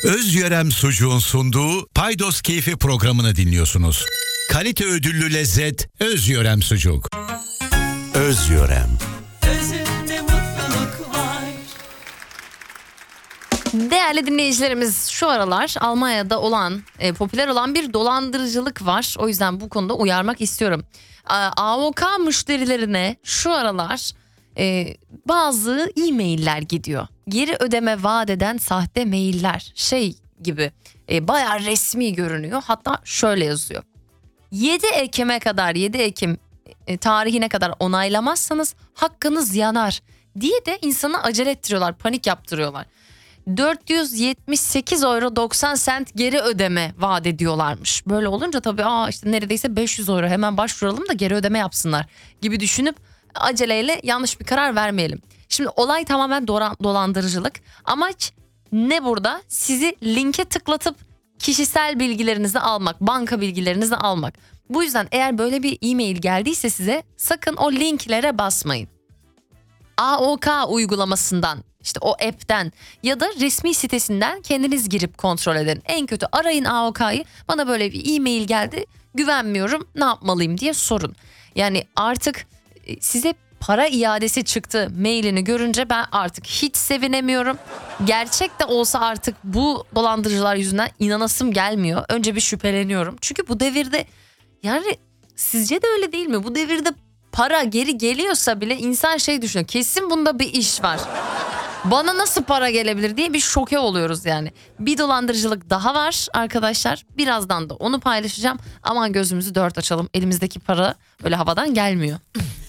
Özyörem Sucuğun sunduğu Paydos Keyfi programını dinliyorsunuz. Kalite ödüllü lezzet Özyörem Sucuk. Özyörem. Özünde mutluluk var. Değerli dinleyicilerimiz, şu aralar Almanya'da olan popüler olan bir dolandırıcılık var. O yüzden bu konuda uyarmak istiyorum. AOK müşterilerine şu aralar bazı e-mailler gidiyor. Geri ödeme vaat eden sahte mailler gibi bayağı resmi görünüyor. Hatta şöyle yazıyor. 7 Ekim tarihine kadar onaylamazsanız hakkınız yanar diye de insana acele ettiriyorlar, panik yaptırıyorlar. 478 euro 90 sent geri ödeme vaat ediyorlarmış. Böyle olunca tabii işte neredeyse 500 euro hemen başvuralım da geri ödeme yapsınlar gibi düşünüp aceleyle yanlış bir karar vermeyelim. Şimdi olay tamamen dolandırıcılık. Amaç ne burada? Sizi linke tıklatıp kişisel bilgilerinizi almak, banka bilgilerinizi almak. Bu yüzden eğer böyle bir e-mail geldiyse size sakın o linklere basmayın. AOK uygulamasından, işte o app'ten ya da resmi sitesinden kendiniz girip kontrol edin. En kötü arayın AOK'yı, bana böyle bir e-mail geldi, güvenmiyorum, ne yapmalıyım diye sorun. Yani artık size para iadesi çıktı mailini görünce ben artık hiç sevinemiyorum. Gerçek de olsa artık bu dolandırıcılar yüzünden inanasım gelmiyor. Önce bir şüpheleniyorum. Çünkü bu devirde, yani sizce de öyle değil mi? Bu devirde para geri geliyorsa bile insan düşünüyor. Kesin bunda bir iş var. Bana nasıl para gelebilir diye bir şoke oluyoruz yani. Bir dolandırıcılık daha var arkadaşlar. Birazdan da onu paylaşacağım. Aman gözümüzü dört açalım. Elimizdeki para öyle havadan gelmiyor.